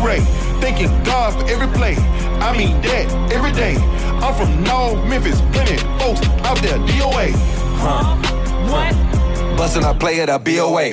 Ray. Thanking God for every play. I mean that every day. I'm from North Memphis, plenty folks out there, DOA. What? Bustin' a play at a BOA.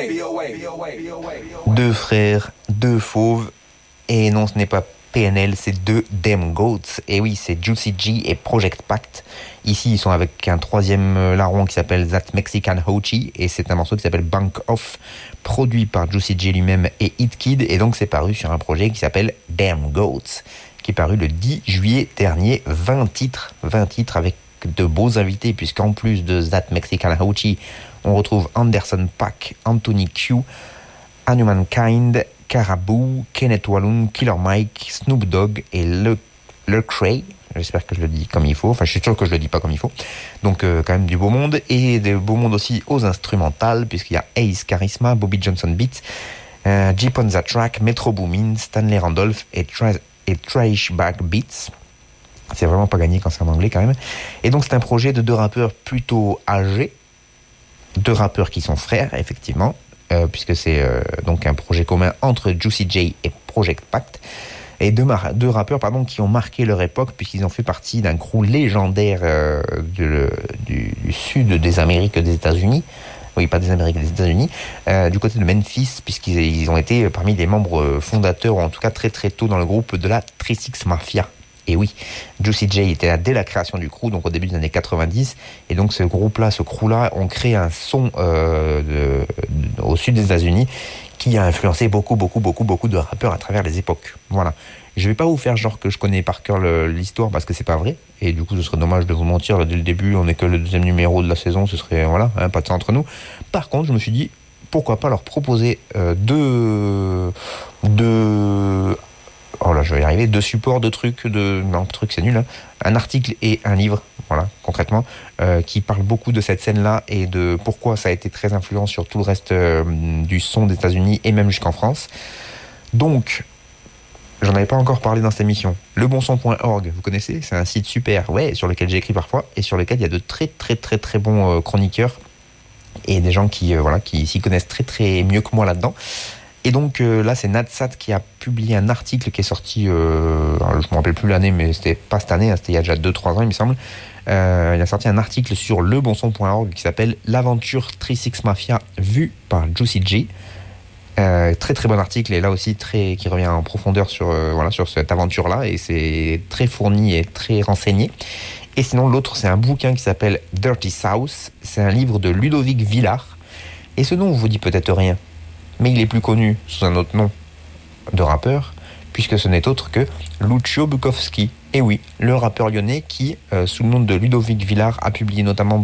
Deux frères, deux fauves. Et non, ce n'est pas PNL, c'est deux Damn Goats. Et oui, c'est Juicy J et Project Pact. Ici, ils sont avec un troisième larron qui s'appelle That Mexican Hochi. Et c'est un morceau qui s'appelle Bank Off, produit par Juicy J lui-même et Hit Kid. Et donc, c'est paru sur un projet qui s'appelle Damn Goats, qui est paru le 10 juillet dernier. 20 titres avec de beaux invités, puisqu'en plus de That Mexican Hochi, on retrouve Anderson .Paak, Anthony Q, Humankind, Caraboo, Kenneth Walloon, Killer Mike, Snoop Dogg et Lecrae. J'espère que je le dis comme il faut. Enfin, je suis sûr que je le dis pas comme il faut. Donc, quand même du beau monde. Et du beau monde aussi aux instrumentales, puisqu'il y a Ace Charisma, Bobby Johnson Beats, Jeep on the Track, Metro Boomin, Stanley Randolph et Trash Bag Beats. C'est vraiment pas gagné quand c'est en anglais, quand même. Et donc, c'est un projet de deux rappeurs plutôt âgés. Deux rappeurs qui sont frères, effectivement. Puisque c'est donc un projet commun entre Juicy J et Project Pact, et deux rappeurs qui ont marqué leur époque, puisqu'ils ont fait partie d'un crew légendaire du sud des Amériques des États-Unis. Oui, pas des Amériques des États-Unis, du côté de Memphis, puisqu'ils ont été parmi les membres fondateurs, ou en tout cas très très tôt dans le groupe de la 36 Mafia. Et oui, Juicy J était là dès la création du crew, donc au début des années 90. Et donc ce crew-là, ont créé un son au sud des États-Unis qui a influencé beaucoup de rappeurs à travers les époques. Voilà. Je vais pas vous faire genre que je connais par cœur l'histoire, parce que c'est pas vrai. Et du coup, ce serait dommage de vous mentir. Là, dès le début, on n'est que le deuxième numéro de la saison. Ce serait, voilà, pas de ça entre nous. Par contre, je me suis dit, pourquoi pas leur proposer deux oh là, je vais y arriver, deux supports, non, truc, c'est nul, hein. Un article et un livre, voilà, concrètement, qui parlent beaucoup de cette scène-là et de pourquoi ça a été très influent sur tout le reste du son des États-Unis et même jusqu'en France. Donc, j'en avais pas encore parlé dans cette émission. Lebonson.org, vous connaissez? C'est un site super, ouais, sur lequel j'écris parfois et sur lequel il y a de très bons chroniqueurs et des gens qui s'y connaissent très mieux que moi là-dedans. Et donc là, c'est Nadsat qui a publié un article qui est sorti, je ne me rappelle plus l'année, mais c'était pas cette année, c'était il y a déjà 2-3 ans, il me semble. Il a sorti un article sur lebonson.org qui s'appelle L'aventure 36 Mafia vue par Juicy J. Très bon article, et là aussi qui revient en profondeur sur cette aventure-là, et c'est très fourni et très renseigné. Et sinon, l'autre, c'est un bouquin qui s'appelle Dirty South. C'est un livre de Ludovic Villard. Et ce nom vous dit peut-être rien, mais il est plus connu sous un autre nom de rappeur, puisque ce n'est autre que Lucio Bukowski. Et oui, le rappeur lyonnais qui, sous le nom de Ludovic Villard, a publié notamment